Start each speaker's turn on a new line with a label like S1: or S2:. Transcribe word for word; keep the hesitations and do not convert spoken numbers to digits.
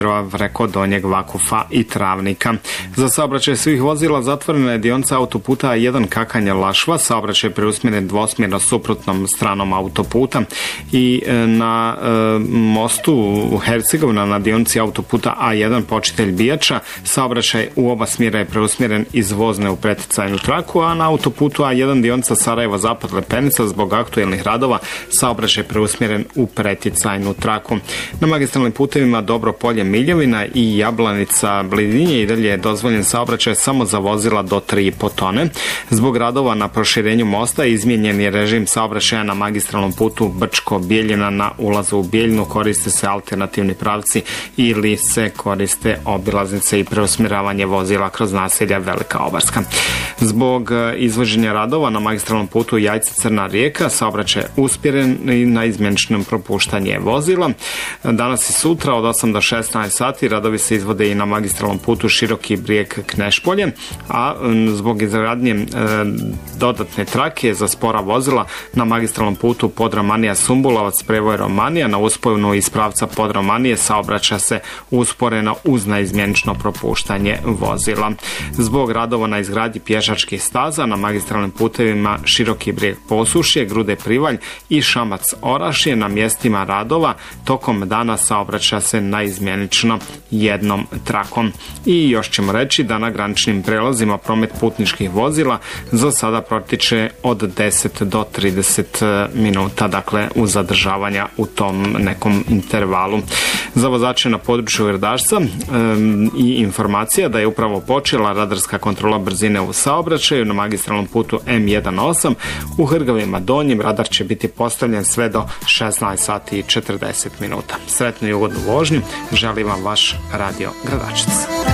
S1: preko Donjeg Vakufa i Travnika. Za saobraćaj svih vozila zatvorena je dionica autoputa A jedan Kakanje-Lašva, saobraćaj preusmjeren dvosmjerno suprotnom stranom autoputa i na e, mostu u Hercegovina na dionici autoputa A jedan Počitelj Bijača, saobraćaj u oba smjera je preusmjeren iz vozne u preticajnu traku, a na autoputu A jedan dionica Sarajevo-Zapad Lepenica zbog aktuelnih radova saobraćaj preusmjeren u preticajnu traku. Na magistralnim putevima Dobro Polje Miljevina i Jablanica Blidinje i dalje je dozvoljen saobraćaj samo za vozila do tri i po tone. Zbog radova na proširenju mosta izmijenjen je režim saobraćaja na magistralnom putu Brčko-Bijeljina. Na ulazu u Bijeljinu koriste se alternativni pravci ili se koriste obilaznice i preusmjeravanje vozila kroz naselja Velika Obarska. Zbog izvođenja radova na magistralnom putu Jajce-Crna Rijeka saobraćaj uspjeren i na izmjeničnom propuštanje vozila. Danas i sutra od osam do šesnaest sati radovi se izvode i na magistralnom putu Široki Brijeg-Knešpolje, a zbog izgradnje e, dodatne trake za spora vozila na magistralnom putu Podromanija-Sumbulovac Prevoj-Romanija na usponu iz pravca Podromanije saobraća se usporeno uz neizmjenično propuštanje vozila. Zbog radova na izgradnji pješačkih staza na magistralnim putevima Široki Brijeg-Posušje, Grude-Privalj i Šamac-Orašje na mjestima radova tokom dana saobraća se naizmjenično jednom trakom. I još ćemo reći da na graničnim prelazima promet putničkih vozila za sada protiče od deset do trideset minuta, dakle uz zadržavanja u tom nekom intervalu. Za vozače na području Gradačca um, i informacija da je upravo počela radarska kontrola brzine u saobraćaju na magistralnom putu M osam u Hrgovima Donjim. Radar će biti postavljen sve do šesnaest sati i četrdeset minuta. Sretnu i ugodnu vožnju želim vam vaš Radio Gradačac.